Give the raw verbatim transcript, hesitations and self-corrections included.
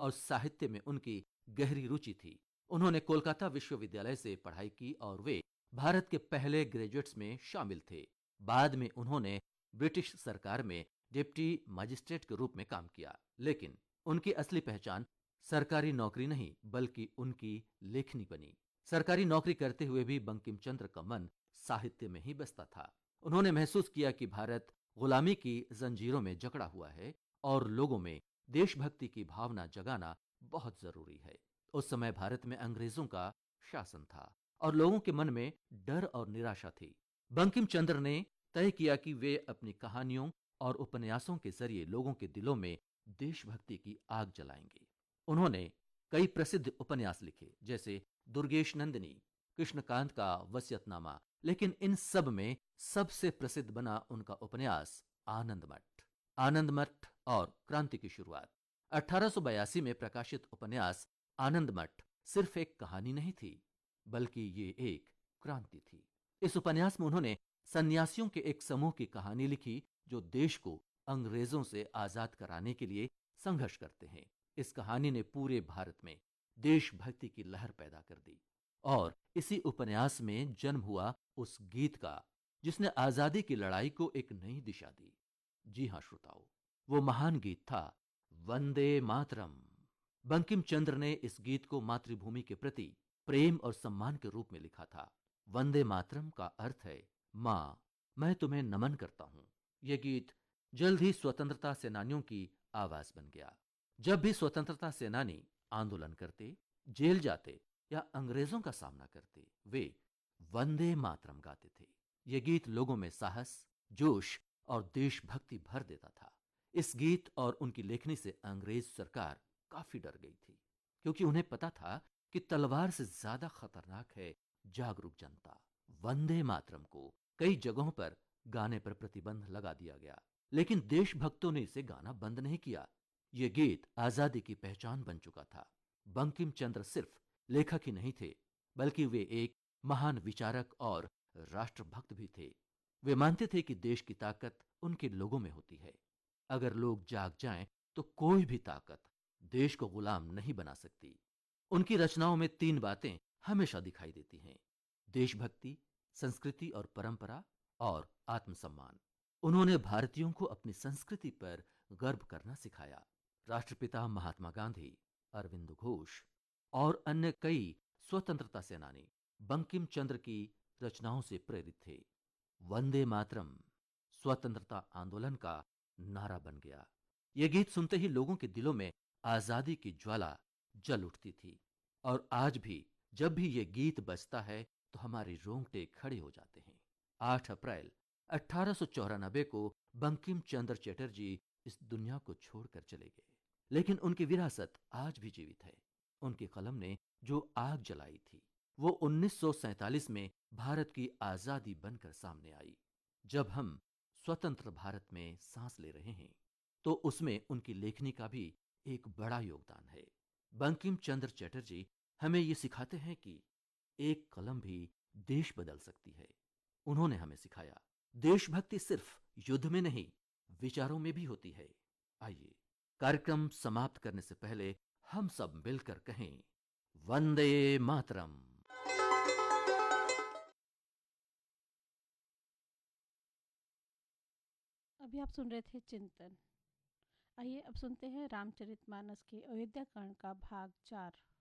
और साहित्य में उनकी गहरी रुचि थी। उन्होंने कोलकाता विश्वविद्यालय से पढ़ाई की और वे भारत के पहले ग्रेजुएट्स में शामिल थे। बाद में उन्होंने ब्रिटिश सरकार में डिप्टी मजिस्ट्रेट के रूप में काम किया, लेकिन उनकी असली पहचान सरकारी नौकरी नहीं बल्कि उनकी लेखनी बनी। सरकारी नौकरी करते हुए भी बंकिम चंद्र का मन साहित्य में ही बसता था। उन्होंने महसूस किया कि भारत गुलामी की जंजीरों में जकड़ा हुआ है और लोगों में देशभक्ति की भावना जगाना बहुत जरूरी है। उस समय भारत में अंग्रेजों का शासन था और लोगों के मन में डर और निराशा थी। बंकिम चंद्र ने तय किया कि वे अपनी कहानियों और उपन्यासों के जरिए लोगों के दिलों में देशभक्ति की आग जलाएंगे। उन्होंने कई प्रसिद्ध उपन्यास लिखे, जैसे दुर्गेश नंदिनी, कृष्णकांत का वसीयतनामा, लेकिन इन सब में सबसे प्रसिद्ध बना उनका उपन्यास आनंद मठ। आनंद मठ और क्रांति की शुरुआत। अठारह सौ बयासी में प्रकाशित उपन्यास आनंद मठ सिर्फ एक कहानी नहीं थी, बल्कि ये एक क्रांति थी। इस उपन्यास में उन्होंने सन्यासियों के एक समूह की कहानी लिखी जो देश को अंग्रेजों से आजाद कराने के लिए संघर्ष करते हैं। इस कहानी ने पूरे भारत में देशभक्ति की लहर पैदा कर दी और इसी उपन्यास में जन्म हुआ उस गीत का जिसने आजादी की लड़ाई को एक नई दिशा दी। जी हां श्रोताओ, वो महान गीत था वंदे मातरम। बंकिम चंद्र ने इस गीत को मातृभूमि के प्रति प्रेम और सम्मान के रूप में लिखा था। वंदे मातरम का अर्थ है मां, मैं तुम्हें नमन करता हूं। यह गीत जल्द ही स्वतंत्रता सेनानियों की आवाज बन गया। जब भी स्वतंत्रता सेनानी आंदोलन करते, जेल जाते या अंग्रेजों का सामना करते, वे वंदे मातरम गाते थे। यह गीत लोगों में साहस, जोश और देशभक्ति भर देता था। इस गीत और उनकी लेखनी से अंग्रेज सरकार काफी डर गई थी, क्योंकि उन्हें पता था कि तलवार से ज्यादा खतरनाक है जागरूक जनता। वंदे मातरम को कई जगहों पर गाने पर प्रतिबंध लगा दिया गया, लेकिन देशभक्तों ने इसे गाना बंद नहीं किया। यह गीत आजादी की पहचान बन चुका था। बंकिम चंद्र सिर्फ लेखक ही नहीं थे, बल्कि वे एक महान विचारक और राष्ट्रभक्त भी थे। वे मानते थे कि देश की ताकत उनके लोगों में होती है। अगर लोग जाग जाएं तो कोई भी ताकत देश को गुलाम नहीं बना सकती। उनकी रचनाओं में तीन बातें हमेशा दिखाई देती हैं: देशभक्ति, संस्कृति और परंपरा, और आत्मसम्मान। उन्होंने भारतीयों को अपनी संस्कृति पर गर्व करना सिखाया। राष्ट्रपिता महात्मा गांधी, अरविंद घोष और अन्य कई स्वतंत्रता सेनानी बंकिम चंद्र की रचनाओं से प्रेरित थे। वंदे मातरम स्वतंत्रता आंदोलन का नारा बन गया। यह गीत सुनते ही लोगों के दिलों में आजादी की ज्वाला जल उठती थी और आज भी जब भी यह गीत बजता है तो हमारे रोंगटे खड़े हो जाते हैं। आठ अप्रैल अठारह सौ चौरानबे को बंकिम चंद्र चटर्जी इस दुनिया को छोड़कर चले गए, लेकिन उनकी विरासत आज भी जीवित है। उनकी कलम ने जो आग जलाई थी वो उन्नीस सौ सैंतालीस में भारत की आजादी बनकर सामने आई। जब हम स्वतंत्र भारत में सांस ले रहे हैं तो उसमें उनकी लेखनी का भी एक बड़ा योगदान है। बंकिम चंद्र चटर्जी हमें ये सिखाते हैं कि एक कलम भी देश बदल सकती है। उन्होंने हमें सिखाया देशभक्ति सिर्फ युद्ध में नहीं, विचारों में भी होती है। आइए कार्यक्रम समाप्त करने से पहले हम सब मिलकर कहें वंदे मातरम। अभी आप सुन रहे थे चिंतन। आइए अब सुनते हैं रामचरितमानस के अयोध्या कांड का भाग चार।